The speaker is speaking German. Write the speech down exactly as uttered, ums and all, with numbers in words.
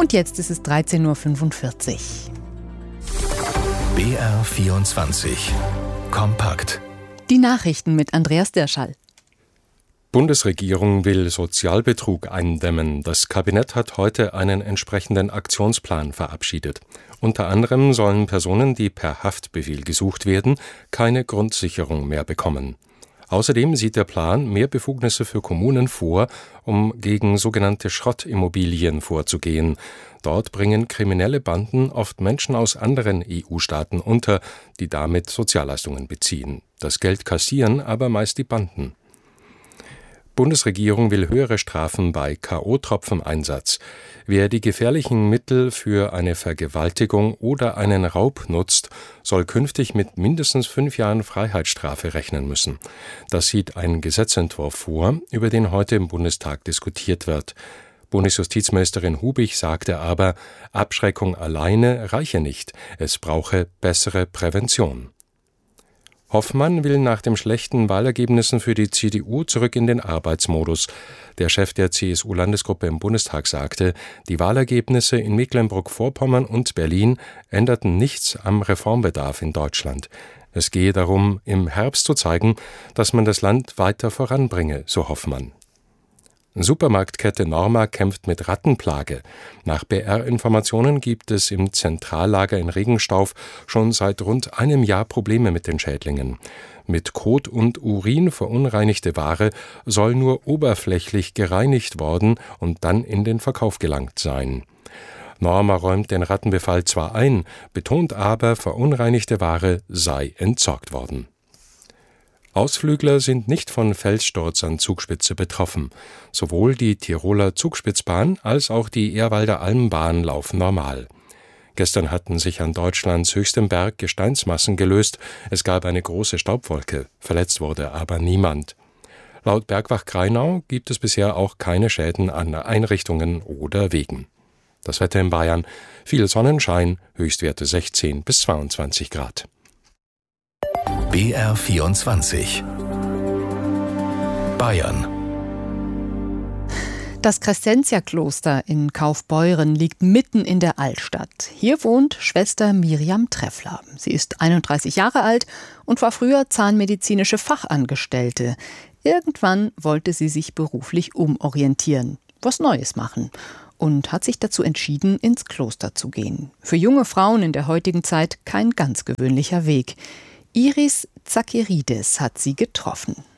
Und jetzt ist es dreizehn Uhr fünfundvierzig. B R vierundzwanzig Kompakt. Die Nachrichten mit Andreas Dirschall. Bundesregierung will Sozialbetrug eindämmen. Das Kabinett hat heute einen entsprechenden Aktionsplan verabschiedet. Unter anderem sollen Personen, die per Haftbefehl gesucht werden, keine Grundsicherung mehr bekommen. Außerdem sieht der Plan mehr Befugnisse für Kommunen vor, um gegen sogenannte Schrottimmobilien vorzugehen. Dort bringen kriminelle Banden oft Menschen aus anderen E U-Staaten unter, die damit Sozialleistungen beziehen. Das Geld kassieren aber meist die Banden. Bundesregierung will höhere Strafen bei K O-Tropfeneinsatz. Wer die gefährlichen Mittel für eine Vergewaltigung oder einen Raub nutzt, soll künftig mit mindestens fünf Jahren Freiheitsstrafe rechnen müssen. Das sieht ein Gesetzentwurf vor, über den heute im Bundestag diskutiert wird. Bundesjustizministerin Hubich sagte aber, Abschreckung alleine reiche nicht, es brauche bessere Prävention. Hoffmann will nach den schlechten Wahlergebnissen für die C D U zurück in den Arbeitsmodus. Der Chef der C S U-Landesgruppe im Bundestag sagte, die Wahlergebnisse in Mecklenburg-Vorpommern und Berlin änderten nichts am Reformbedarf in Deutschland. Es gehe darum, im Herbst zu zeigen, dass man das Land weiter voranbringe, so Hoffmann. Supermarktkette Norma kämpft mit Rattenplage. Nach B R-Informationen gibt es im Zentrallager in Regenstauf schon seit rund einem Jahr Probleme mit den Schädlingen. Mit Kot und Urin verunreinigte Ware soll nur oberflächlich gereinigt worden und dann in den Verkauf gelangt sein. Norma räumt den Rattenbefall zwar ein, betont aber, verunreinigte Ware sei entsorgt worden. Ausflügler sind nicht von Felssturz an Zugspitze betroffen. Sowohl die Tiroler Zugspitzbahn als auch die Ehrwalder Almbahn laufen normal. Gestern hatten sich an Deutschlands höchstem Berg Gesteinsmassen gelöst. Es gab eine große Staubwolke. Verletzt wurde aber niemand. Laut Bergwacht Grainau gibt es bisher auch keine Schäden an Einrichtungen oder Wegen. Das Wetter in Bayern: viel Sonnenschein, Höchstwerte sechzehn bis zweiundzwanzig Grad. B R vierundzwanzig Bayern. Das Crescentia-Kloster in Kaufbeuren liegt mitten in der Altstadt. Hier wohnt Schwester Miriam Treffler. Sie ist einunddreißig Jahre alt und war früher zahnmedizinische Fachangestellte. Irgendwann wollte sie sich beruflich umorientieren, was Neues machen, und hat sich dazu entschieden, ins Kloster zu gehen. Für junge Frauen in der heutigen Zeit kein ganz gewöhnlicher Weg. Iris Zakerides hat sie getroffen.